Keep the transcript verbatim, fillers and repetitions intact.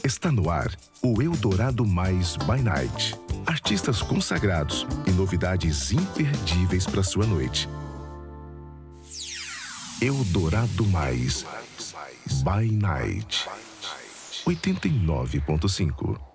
Está no ar o Eldorado Mais by Night. Artistas consagrados e novidades imperdíveis para sua noite. Eldorado Mais by Night. oitenta e nove ponto cinco.